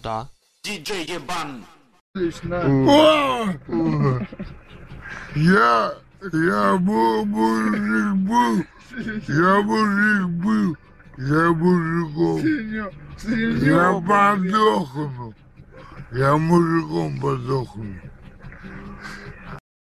Да. Диджей ебан. Я мужик был, я мужиком. Я подохну. Я мужиком подохну.